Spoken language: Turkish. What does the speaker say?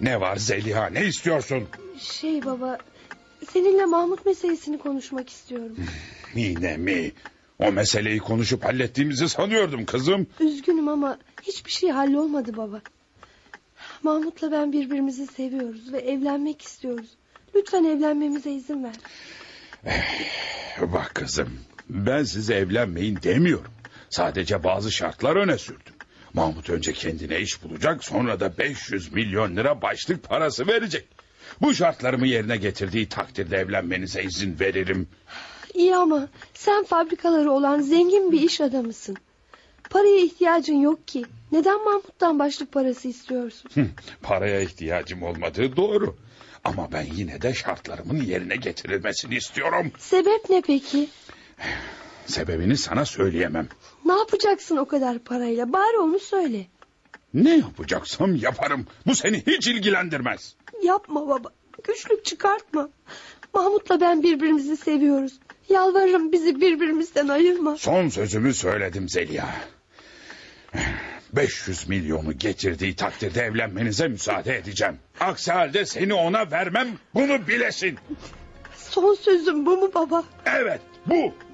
Ne var Zeliha, ne istiyorsun? Baba, seninle Mahmut meselesini konuşmak istiyorum. Yine mi? O meseleyi konuşup hallettiğimizi sanıyordum kızım. Üzgünüm ama hiçbir şey hallolmadı baba. Mahmut'la ben birbirimizi seviyoruz ve evlenmek istiyoruz. Lütfen evlenmemize izin ver. Bak kızım, ben size evlenmeyin demiyorum. Sadece bazı şartlar öne sürdüm. Mahmut önce kendine iş bulacak, sonra da 500 milyon lira başlık parası verecek. Bu şartlarımı yerine getirdiği takdirde evlenmenize izin veririm. İyi ama sen fabrikaları olan zengin bir iş adamısın. Paraya ihtiyacın yok ki. Neden Mahmut'tan başlık parası istiyorsun? Paraya ihtiyacım olmadığı doğru. Ama ben yine de şartlarımın yerine getirilmesini istiyorum. Sebep ne peki? Sebebini sana söyleyemem. Ne yapacaksın o kadar parayla? Bari onu söyle. Ne yapacaksam yaparım. Bu seni hiç ilgilendirmez. Yapma baba. Güçlük çıkartma. Mahmut'la ben birbirimizi seviyoruz. Yalvarırım, bizi birbirimizden ayırma. Son sözümü söyledim Zeliha. 500 milyonu getirdiği takdirde evlenmenize müsaade edeceğim. Aksi halde seni ona vermem, bunu bilesin. Son sözüm bu mu baba? Evet, bu.